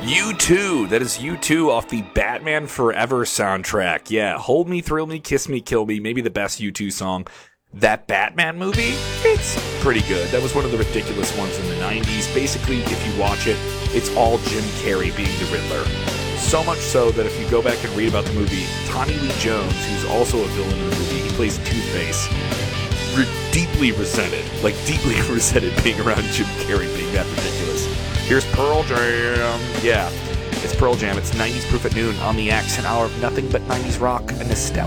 U2, that is U2 off the Batman Forever soundtrack. Yeah, Hold Me, Thrill Me, Kiss Me, Kill Me, maybe the best U2 song. That Batman movie, it's pretty good. That was one of the ridiculous ones in the 90s. Basically, if you watch it, it's all Jim Carrey being the Riddler. So much so that if you go back and read about the movie, Tommy Lee Jones, who's also a villain in the movie, he plays Two-Face, deeply resented being around Jim Carrey being that ridiculous. Here's Pearl Jam. Yeah, it's Pearl Jam. It's 90s Proof at Noon on the X, an hour of nothing but 90s rock and nostalgia.